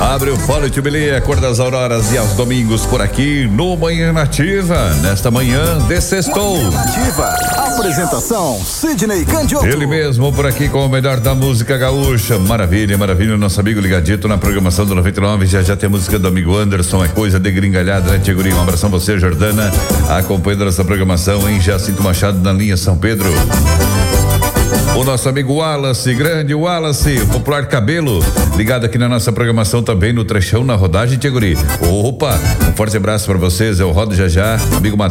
Abre o Fole Jubilee, a cor das auroras e aos domingos por aqui no Manhã Nativa. Nesta manhã de sextou. Manhã Nativa. Apresentação Sidney Candioto. Ele mesmo por aqui com o melhor da música gaúcha. Maravilha, maravilha. Nosso amigo ligadito na programação do 99. Já tem a música do amigo Anderson. É coisa de gringalhada, né, Tigurinho? Um abração a você, Jordana. Acompanhando essa programação em Jacinto Machado na linha São Pedro. O nosso amigo Wallace, grande Wallace, Popular Cabelo, ligado aqui na nossa programação também no Trechão na Rodagem, Tcheguri. Opa, um forte abraço para vocês, eu rodo já, amigo Matheus.